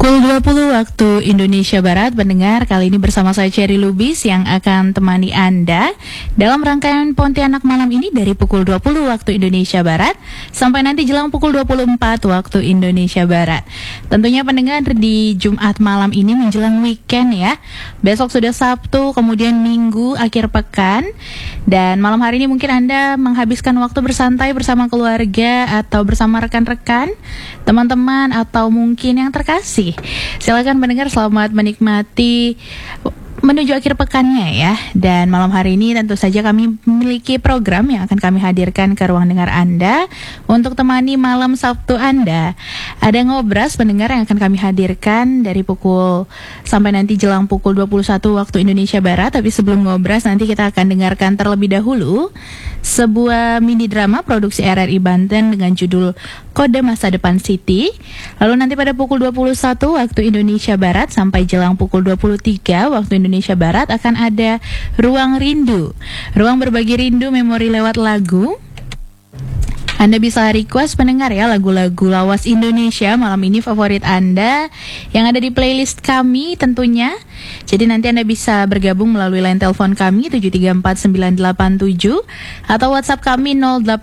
Pukul 20 waktu Indonesia Barat, pendengar, kali ini bersama saya Cherry Lubis yang akan temani Anda dalam rangkaian Pontianak Malam ini dari pukul 20 waktu Indonesia Barat sampai nanti jelang pukul 24 waktu Indonesia Barat. Tentunya pendengar di Jumat malam ini menjelang weekend ya. Besok sudah Sabtu, kemudian Minggu, akhir pekan. Dan malam hari ini mungkin Anda menghabiskan waktu bersantai bersama keluarga atau bersama rekan-rekan, teman-teman, atau mungkin yang terkasih. Silakan mendengar, selamat menikmati menuju akhir pekannya ya. Dan malam hari ini tentu saja kami memiliki program yang akan kami hadirkan ke ruang dengar Anda untuk temani malam Sabtu Anda. Ada Ngobras pendengar yang akan kami hadirkan dari pukul sampai nanti jelang pukul 21 waktu Indonesia Barat. Tapi sebelum Ngobras, nanti kita akan dengarkan terlebih dahulu sebuah mini drama produksi RRI Banten dengan judul Kode Masa Depan City. Lalu nanti pada pukul 21 waktu Indonesia Barat sampai jelang pukul 23 waktu Indonesia Barat akan ada Ruang Rindu. Ruang berbagi rindu memori lewat lagu. Anda bisa request pendengar ya lagu-lagu lawas Indonesia malam ini favorit Anda yang ada di playlist kami tentunya. Jadi nanti Anda bisa bergabung melalui line telepon kami 734-987 atau WhatsApp kami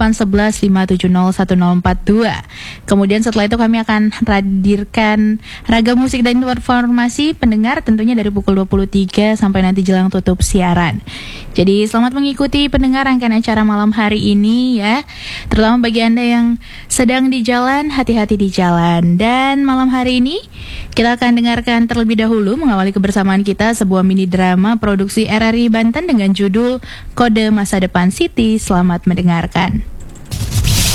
0811-570-1042. Kemudian setelah itu kami akan hadirkan ragam musik dan informasi pendengar tentunya dari pukul 23 sampai nanti jelang tutup siaran. Jadi selamat mengikuti pendengar rangkaian acara malam hari ini ya. Terutama bagi Anda yang sedang di jalan, hati-hati di jalan. Dan malam hari ini kita akan dengarkan terlebih dahulu mengawali kebersamaan kita sebuah mini drama produksi RRI Banten dengan judul Kode Masa Depan City. Selamat mendengarkan.